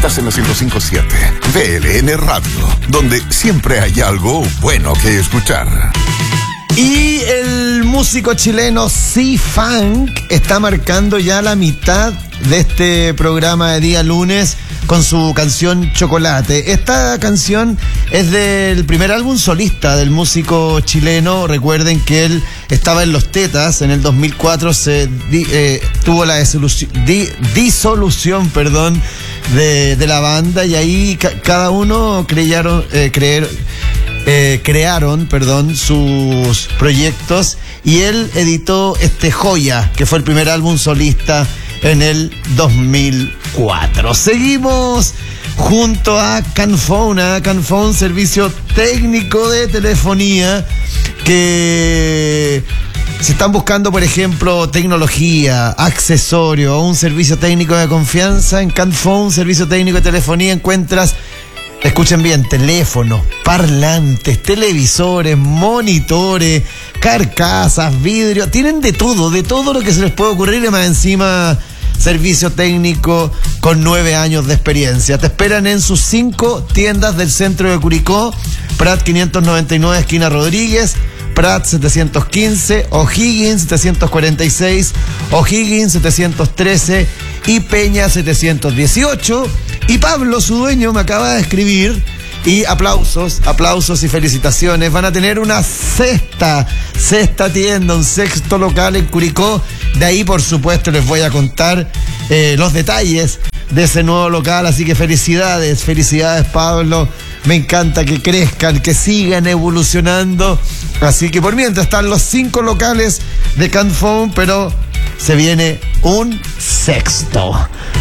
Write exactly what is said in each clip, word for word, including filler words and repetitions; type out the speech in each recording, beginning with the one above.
Estás en la ciento cinco punto siete, V L N Radio, donde siempre hay algo bueno que escuchar. Y el músico chileno C-Funk está marcando ya la mitad de este programa de día lunes con su canción Chocolate. Esta canción es del primer álbum solista del músico chileno. Recuerden que él estaba en Los Tetas. En el dos mil cuatro se di, eh, tuvo la disolución, di, disolución perdón, de, de la banda, y ahí ca- cada uno creyeron, eh, creer, eh, crearon perdón, sus proyectos, y él editó este Joya, que fue el primer álbum solista en el dos mil cuatro. Seguimos junto a Canphone, Canphone, servicio técnico de telefonía, que si están buscando, por ejemplo, tecnología, accesorios o un servicio técnico de confianza, en Canphone, servicio técnico de telefonía, encuentras, escuchen bien, teléfonos, parlantes, televisores, monitores, carcasas, vidrio, tienen de todo, de todo lo que se les puede ocurrir, y más encima servicio técnico con nueve años de experiencia. Te esperan en sus cinco tiendas del centro de Curicó: Prat quinientos noventa y nueve, esquina Rodríguez; Prat setecientos quince, O'Higgins setecientos cuarenta y seis, O'Higgins setecientos trece y Peña setecientos dieciocho. Y Pablo, su dueño, me acaba de escribir, y aplausos, aplausos y felicitaciones. Van a tener una sexta, sexta tienda, un sexto local en Curicó. De ahí, por supuesto, les voy a contar eh, los detalles de ese nuevo local. Así que felicidades, felicidades, Pablo. Me encanta que crezcan, que sigan evolucionando. Así que por mientras están los cinco locales de Canphone, pero se viene un sexto.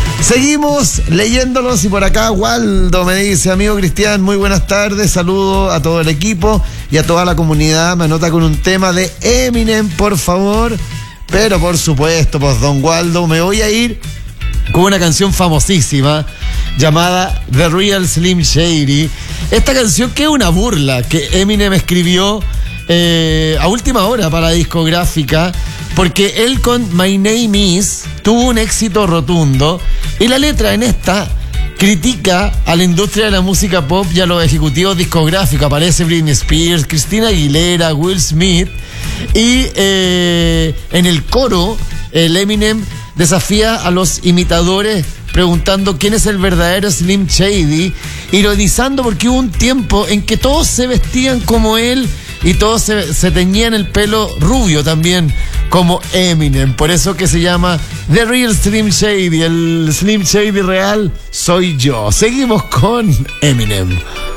Seguimos leyéndolos, y por acá Waldo me dice: amigo Cristian, muy buenas tardes, saludo a todo el equipo y a toda la comunidad. Me anota con un tema de Eminem, por favor. Pero por supuesto, pues don Waldo, me voy a ir con una canción famosísima llamada The Real Slim Shady. Esta canción, que es una burla que Eminem escribió eh, a última hora para la discográfica, porque él con My Name Is tuvo un éxito rotundo, y la letra en esta critica a la industria de la música pop y a los ejecutivos discográficos. Aparece Britney Spears, Christina Aguilera, Will Smith, y eh, en el coro el Eminem desafía a los imitadores preguntando quién es el verdadero Slim Shady, ironizando porque hubo un tiempo en que todos se vestían como él y todos se, se teñían el pelo rubio también como Eminem. Por eso que se llama The Real Slim Shady. El Slim Shady real soy yo. Seguimos con Eminem.